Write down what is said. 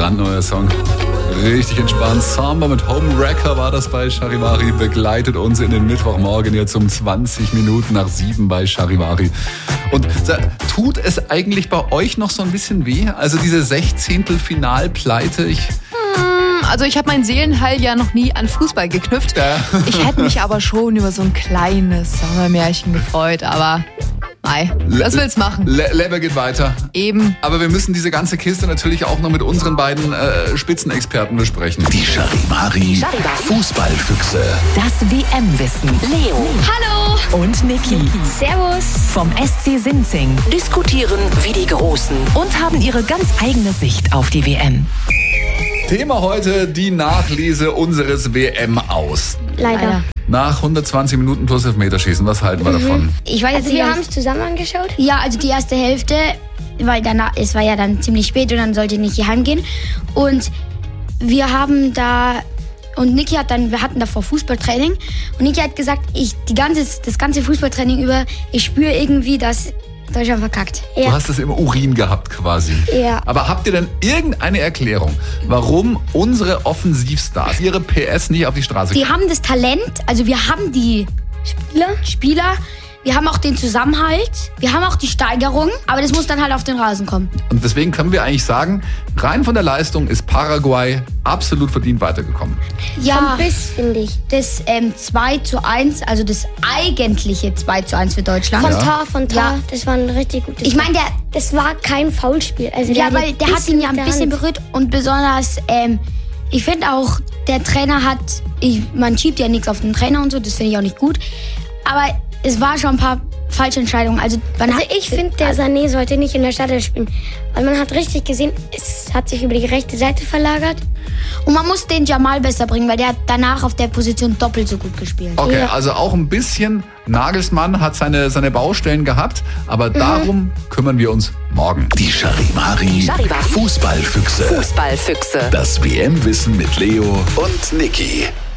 brandneuer Song. Richtig entspannt. Samba mit Homewrecker war das bei Charivari. Begleitet uns in den Mittwochmorgen jetzt um 20 Minuten nach 7 bei Charivari. Und tut es eigentlich bei euch noch so ein bisschen weh? Also diese 16. Finalpleite, Also ich habe meinen Seelenheil ja noch nie an Fußball geknüpft. Ja. Ich hätte mich aber schon über so ein kleines Sommermärchen gefreut, aber was will's machen? Lebe geht weiter. Eben. Aber wir müssen diese ganze Kiste natürlich auch noch mit unseren beiden Spitzenexperten besprechen. Die Charivari Fußballfüchse. Das WM-Wissen. Leo. Hallo. Und Niki. Servus. Vom SC Sinzing. Diskutieren wie die Großen. Und haben ihre ganz eigene Sicht auf die WM. Thema heute, die Nachlese unseres WM-Aus. Leider. Nach 120 Minuten plus Elfmeterschießen, was halten wir davon? Ich weiß Also wir haben es zusammen angeschaut? Ja, also die erste Hälfte, weil danach, es war ja dann ziemlich spät und dann sollte Niki heimgehen. Und wir haben da, und Niki hat dann, wir hatten davor Fußballtraining und Niki hat gesagt, das ganze Fußballtraining über, ich spüre irgendwie, dass Deutschland verkackt. Du hast es im Urin gehabt quasi. Ja. Aber habt ihr denn irgendeine Erklärung, warum unsere Offensivstars ihre PS nicht auf die Straße Die kriegen? haben das Talent, also wir haben die Spieler, wir haben auch den Zusammenhalt, wir haben auch die Steigerung, aber das muss dann halt auf den Rasen kommen. Und deswegen können wir eigentlich sagen, rein von der Leistung ist Paraguay absolut verdient weitergekommen. Ja, Vom Biss, finde ich. das 2:1, also das eigentliche 2:1 für Deutschland. Von Tar, Ja. das war ein richtig gutes Ich meine, das war kein Foulspiel. Also ja, hat weil der hat ihn ja ein bisschen berührt und besonders, ich finde auch, der Trainer man schiebt ja nichts auf den Trainer und so, das finde ich auch nicht gut, aber es war schon ein paar falsche Entscheidungen. Also ich finde, der Sané sollte nicht in der Startelf spielen. Weil man hat richtig gesehen, es hat sich über die rechte Seite verlagert. Und man muss den Jamal besser bringen, weil der hat danach auf der Position doppelt so gut gespielt. Okay, Ja. also auch ein bisschen Nagelsmann hat seine Baustellen gehabt, aber darum kümmern wir uns morgen. Die Charivari Fußballfüchse. Fußballfüchse. Das WM-Wissen mit Leo und Niki.